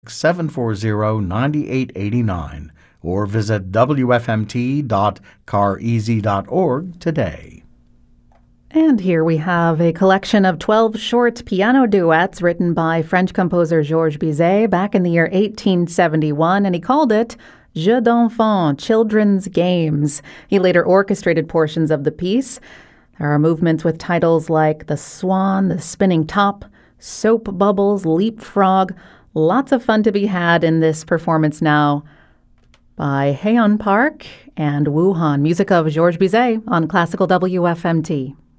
740-9889 or visit wfmt.careasy.org today. And here we have a collection of 12 short piano duets written by French composer Georges Bizet back in the year 1871, and he called it Jeux d'enfants, Children's Games. He later orchestrated portions of the piece. There are movements with titles like The Swan, The Spinning Top, Soap Bubbles, Leapfrog. Lots of fun to be had in this performance now by Haeyeon Park and Woo Han. Music of Georges Bizet on Classical WFMT.